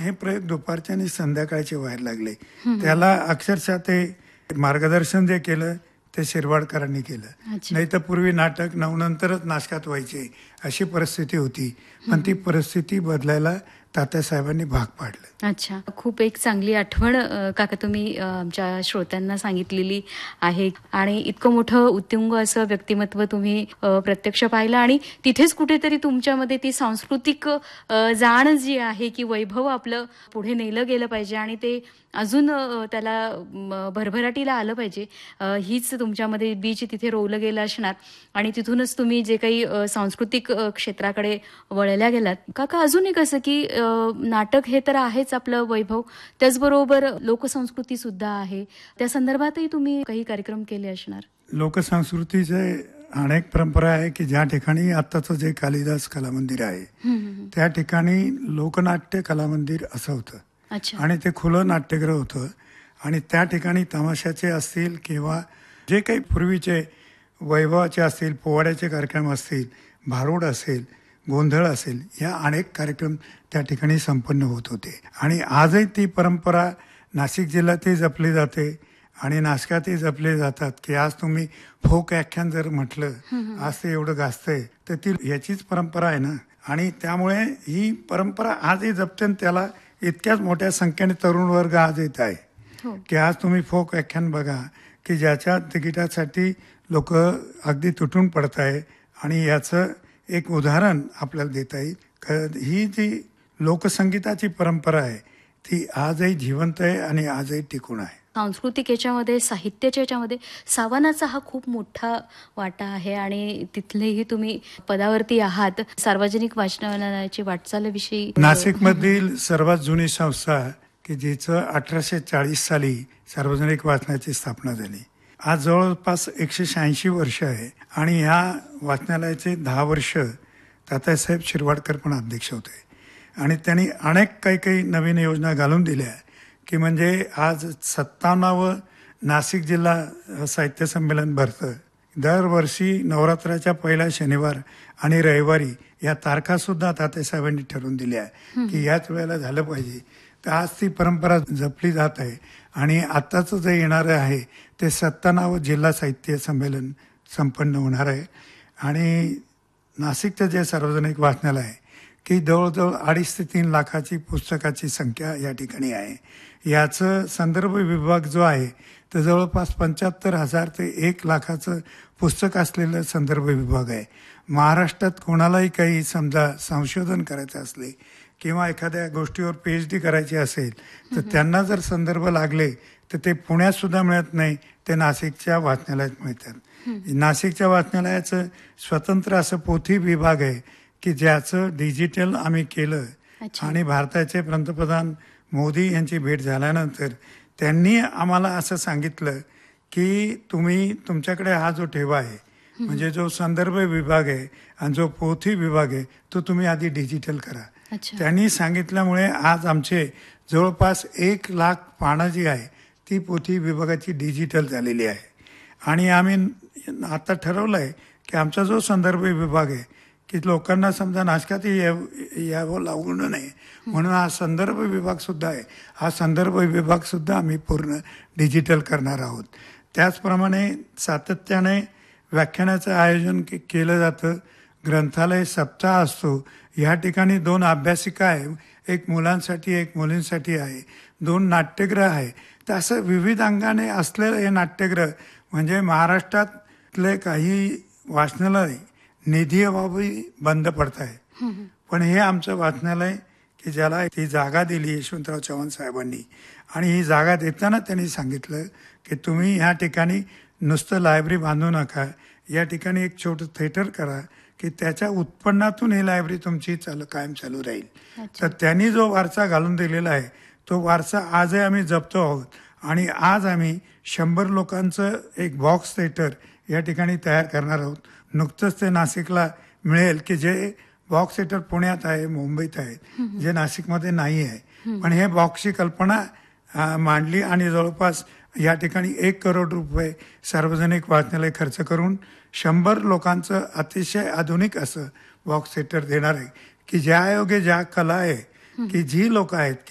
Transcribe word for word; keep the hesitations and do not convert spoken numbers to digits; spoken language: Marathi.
हे प्रयोग दुपारच्या आणि संध्याकाळचे व्हायला लागले. त्याला अक्षरशः ते मार्गदर्शन जे केलं ते शिरवाडकरांनी केलं. नाही तर पूर्वी नाटक नऊ नंतरच नाशकात व्हायचे अशी परिस्थिती होती. पण ती परिस्थिती बदलायला तात्यासाहेबांनी भाग पाडलं. अच्छा, खूप एक चांगली आठवण काका तुम्ही आमच्या श्रोत्यांना सांगितलेली आहे. आणि इतकं मोठं उत्तुंग असं व्यक्तिमत्व तुम्ही प्रत्यक्ष पाहिलं आणि तिथेच कुठेतरी तुमच्यामध्ये ती सांस्कृतिक जाण जी आहे की वैभव आपलं पुढे नेलं गेलं पाहिजे आणि ते अजून त्याला भरभराटीला आलं पाहिजे, हीच तुमच्यामध्ये बीज तिथे रोवलं गेलं असणार. आणि तिथूनच तुम्ही जे काही सांस्कृतिक क्षेत्राकडे वळल्या गेलात. काका अजून एक असं की नाटक हे तर आहेच आपलं वैभव, त्याचबरोबर लोकसंस्कृती सुद्धा आहे. त्या संदर्भातही तुम्ही काही कार्यक्रम केले असणार. लोकसंस्कृतीचे अनेक परंपरा आहे की ज्या ठिकाणी आत्ताचं जे कालिदास कला मंदिर आहे त्या ठिकाणी लोकनाट्य कला मंदिर असं होतं. आणि ते खुलं नाट्यगृह होतं. आणि त्या ठिकाणी तमाशाचे असतील किंवा जे काही पूर्वीचे वैभवाचे असतील, पोवाड्याचे कार्यक्रम असतील, भारूड असेल, गोंधळ असेल, या अनेक कार्यक्रम त्या ठिकाणी संपन्न होत होते. आणि आजही ती परंपरा नाशिक जिल्ह्यातही जपली जाते आणि नाशकातही जपले जातात. की आज तुम्ही फोक व्याख्यान जर म्हटलं आज ते एवढं गाजतंय तर ती याचीच परंपरा आहे ना. आणि त्यामुळे ही परंपरा आजही जपते. त्याला इतक्याच मोठ्या संख्येने तरुण वर्ग आज येत आहे की आज तुम्ही फोक व्याख्यान बघा की ज्याच्या तिकिटासाठी लोक अगदी तुटून पडत आहे. आणि याचं एक उदाहरण आपल्याला देता येईल. ही जी लोकसंगीताची परंपरा आहे ती आजही जिवंत आहे आणि आजही टिकून आहे. सांस्कृतिक याच्यामध्ये, साहित्याच्या याच्यामध्ये सावनाचा हा खूप मोठा वाटा आहे आणि तिथलेही तुम्ही पदावरती आहात. सार्वजनिक वाचनालयाची वाटचालीविषयी नाशिक मधील सर्वात जुनी संस्था की जिचं अठराशे चाळीस साली सार्वजनिक वाचनाची स्थापना झाली. आज जवळपास एकशे शहाऐंशी वर्ष आहे. आणि ह्या वाचनालयाचे दहा वर्ष तात्यासाहेब शिरवाडकर पण अध्यक्ष होते. आणि त्यांनी अनेक काही काही नवीन योजना घालून दिल्या की म्हणजे आज सत्तावन्नावं नाशिक जिल्हा साहित्य संमेलन भरतं. दरवर्षी नवरात्राच्या पहिला शनिवार आणि रविवारी या तारखा सुद्धा तात्यासाहेबांनी ठरवून दिल्या की याच वेळेला झालं पाहिजे. तर आज ती परंपरा जपली जात आहे. आणि आत्ताचं जे येणारं आहे ते सत्तावन्नावं जिल्हा साहित्य संमेलन संपन्न होणार आहे. आणि नाशिकचं जे सार्वजनिक वाचनालय आहे की जवळजवळ अडीच ते तीन लाखाची पुस्तकाची संख्या या ठिकाणी आहे. याचं संदर्भ विभाग जो आहे तर जवळपास पंच्याहत्तर हजार ते एक लाखाचं पुस्तक असलेलं संदर्भ विभाग आहे. महाराष्ट्रात कोणालाही काही समजा संशोधन करायचं असले किंवा एखाद्या गोष्टीवर पीएच डी करायची असेल तर त्यांना जर संदर्भ लागले तर ते पुण्यात सुद्धा मिळत नाही, ते नाशिकच्या वाचनालयात मिळतात. नाशिकच्या वाचनालयाचं स्वतंत्र असं पोथी विभाग आहे की ज्याचं डिजिटल आम्ही केलं. आणि भारताचे पंतप्रधान मोदी यांची भेट झाल्यानंतर त्यांनी आम्हाला असं सांगितलं की तुम्ही तुमच्याकडे हा जो ठेवा आहे म्हणजे जो संदर्भ विभाग आहे आणि जो पोथी विभाग आहे तो तुम्ही आधी डिजिटल करा. त्यांनी सांगितल्यामुळे आज आमचे जवळपास एक लाख पानं जी आहे ती पोथी विभागाची डिजिटल झालेली आहे. आणि आम्ही आता ठरवलं आहे की आमचा जो संदर्भ विभाग आहे की लोकांना समजा नाशकातही यावं लागू नये म्हणून हा संदर्भ विभाग सुद्धा आहे. हा संदर्भ विभाग सुद्धा आम्ही पूर्ण डिजिटल करणार आहोत. त्याचप्रमाणे सातत्याने व्याख्यानाचं आयोजन के केलं जातं. ग्रंथालय सप्ताह असतो. या ठिकाणी दोन अभ्यासिका आहे, एक मुलांसाठी एक मुलींसाठी आहे, दोन नाट्यगृह आहे. तर असं विविध अंगाने असलेलं हे नाट्यगृह म्हणजे महाराष्ट्रातले काही वाचनालय निधीअभावी बंद पडत आहे. पण हे आमचं वाचनालय की ज्याला ती जागा दिली यशवंतराव चव्हाण साहेबांनी आणि ही जागा देताना त्यांनी सांगितलं की तुम्ही ह्या ठिकाणी नुसतं लायब्ररी बांधू नका, या ठिकाणी एक छोटं थिएटर करा की त्याच्या उत्पन्नातून ही लायब्ररी तुमची चालू कायम चालू राहील. तर त्यांनी जो वारसा घालून दिलेला आहे तो वारसा आजही आम्ही जपतो आहोत. आणि आज आम्ही शंभर लोकांचं एक बॉक्स थिएटर या ठिकाणी तयार करणार आहोत. नुकतंच ते नाशिकला मिळेल की जे बॉक्स थिएटर पुण्यात आहे, मुंबईत आहे, जे नाशिकमध्ये नाही आहे. पण हे बॉक्सची कल्पना मांडली आणि जवळपास या ठिकाणी एक करोड रुपये सार्वजनिक वाचनालय खर्च करून शंभर लोकांचं अतिशय आधुनिक असं बॉक्स थिएटर देणार आहे की ज्या योगे ज्या कला आहे की जी लोक आहेत